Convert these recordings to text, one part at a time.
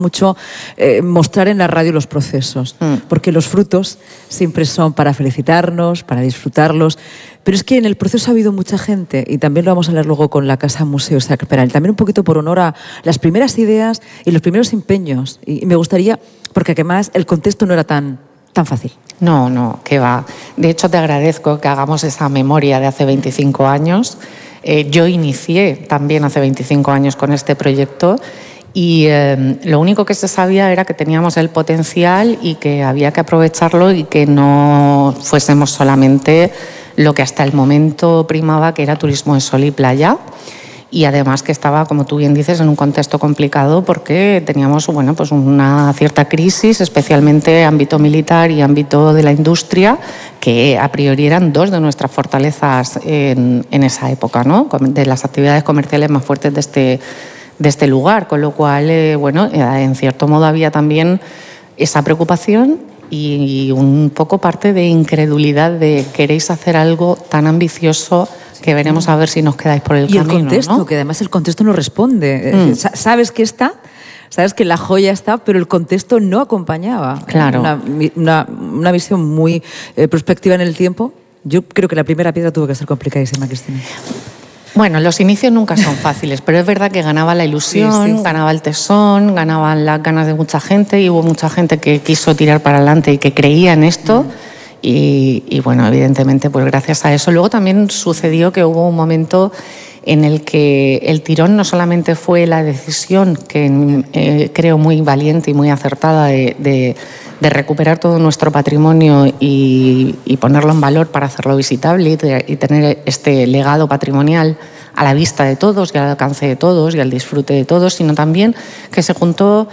mucho mostrar en la radio los procesos, porque los frutos siempre son para felicitarnos, para disfrutarlos, pero es que en el proceso ha habido mucha gente, y también lo vamos a hablar luego con la Casa Museo Isaac Peral, también un poquito por honor a las primeras ideas y los primeros empeños, y me gustaría, porque además el contexto no era tan fácil. No, que va. De hecho, te agradezco que hagamos esa memoria de hace 25 años. Yo inicié también hace 25 años con este proyecto. Y lo único que se sabía era que teníamos el potencial y que había que aprovecharlo y que no fuésemos solamente lo que hasta el momento primaba, que era turismo de sol y playa. Y además que estaba, como tú bien dices, en un contexto complicado porque teníamos pues una cierta crisis, especialmente ámbito militar y ámbito de la industria, que a priori eran dos de nuestras fortalezas en esa época, ¿no? De las actividades comerciales más fuertes de este lugar, con lo cual, en cierto modo había también esa preocupación y un poco parte de incredulidad de queréis hacer algo tan ambicioso que veremos a ver si nos quedáis por el camino. Y el contexto, ¿no? Que además el contexto no responde. Sabes que está, sabes que la joya está, pero el contexto no acompañaba. Claro. Una visión muy prospectiva en el tiempo. Yo creo que la primera piedra tuvo que ser complicadísima, Cristina. Bueno, los inicios nunca son fáciles, pero es verdad que ganaba la ilusión, sí. Ganaba el tesón, ganaban las ganas de mucha gente y hubo mucha gente que quiso tirar para adelante y que creía en esto. Y bueno, evidentemente, pues gracias a eso. Luego también sucedió que hubo un momento en el que el tirón no solamente fue la decisión, que creo muy valiente y muy acertada, de recuperar todo nuestro patrimonio y ponerlo en valor para hacerlo visitable y tener este legado patrimonial a la vista de todos y al alcance de todos y al disfrute de todos, sino también que se juntó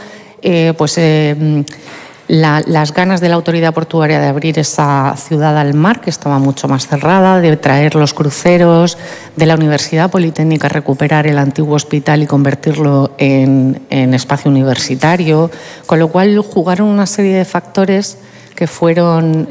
las ganas de la autoridad portuaria de abrir esa ciudad al mar, que estaba mucho más cerrada, de traer los cruceros, de la Universidad Politécnica recuperar el antiguo hospital y convertirlo en espacio universitario, con lo cual jugaron una serie de factores que fueron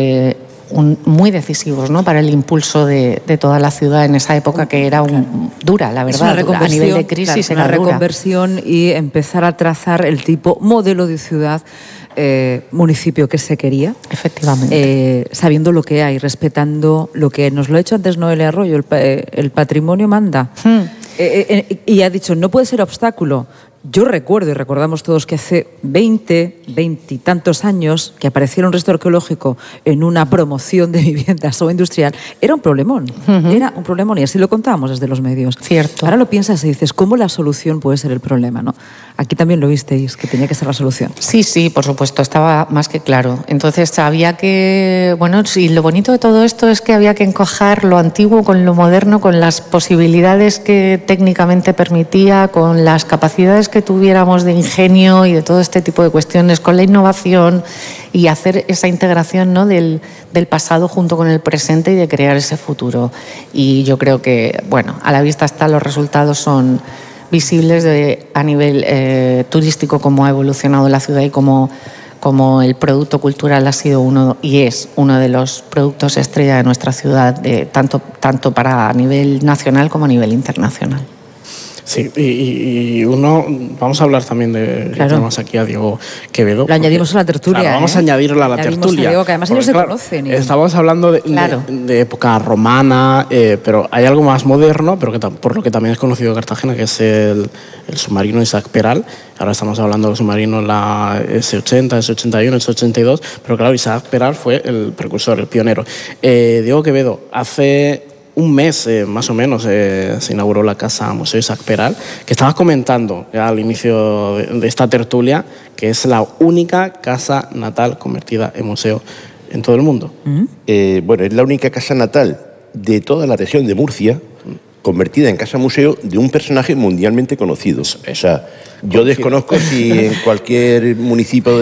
muy decisivos, ¿no?, para el impulso de toda la ciudad en esa época, que era dura, la verdad, a nivel de crisis, claro, era una reconversión y empezar a trazar el tipo modelo de ciudad, municipio que se quería. Efectivamente. Sabiendo lo que hay, respetando lo que nos lo ha hecho antes Noelia Arroyo, el patrimonio manda. Y ha dicho, no puede ser obstáculo. Yo recuerdo, y recordamos todos, que hace 20 y tantos años que apareciera un resto arqueológico en una promoción de viviendas o industrial, era un problemón. Era un problemón, y así lo contábamos desde los medios. Cierto. Ahora lo piensas y dices, ¿cómo la solución puede ser el problema, no? Aquí también lo visteis, que tenía que ser la solución. Sí, por supuesto, estaba más que claro. Entonces había que... Bueno, sí, lo bonito de todo esto es que había que encajar lo antiguo con lo moderno, con las posibilidades que técnicamente permitía, con las capacidades que tuviéramos de ingenio y de todo este tipo de cuestiones, con la innovación, y hacer esa integración, ¿no?, del pasado junto con el presente y de crear ese futuro. Y yo creo que, bueno, a la vista está, los resultados son visibles a nivel turístico, cómo ha evolucionado la ciudad y cómo el producto cultural ha sido uno y es uno de los productos estrella de nuestra ciudad, tanto para a nivel nacional como a nivel internacional. Sí, y vamos a hablar también de tenemos aquí a Diego Quevedo. Lo añadimos a la tertulia. Claro, vamos a añadirlo a la tertulia. A Diego, que además ellos se conocen. Estábamos hablando de época romana, pero hay algo más moderno, pero por lo que también es conocido Cartagena, que es el submarino Isaac Peral. Ahora estamos hablando del submarino, la S-80, S-81, S-82, pero claro, Isaac Peral fue el precursor, el pionero. Diego Quevedo, hace un mes más o menos se inauguró la Casa Museo Isaac Peral, que estabas comentando ya al inicio de esta tertulia, que es la única casa natal convertida en museo en todo el mundo. Bueno, es la única casa natal de toda la región de Murcia convertida en casa museo de un personaje mundialmente conocido. O sea, yo desconozco si en cualquier municipio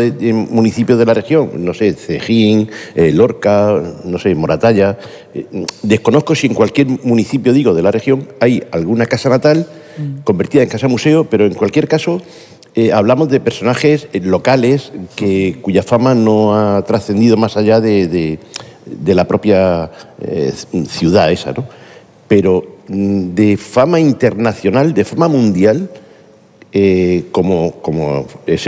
de la región, no sé, Cejín, Lorca, no sé, Moratalla, desconozco si en cualquier municipio, de la región hay alguna casa natal convertida en casa museo, pero en cualquier caso hablamos de personajes locales cuya fama no ha trascendido más allá de la propia ciudad esa, ¿no? Pero de fama internacional, de fama mundial, como ese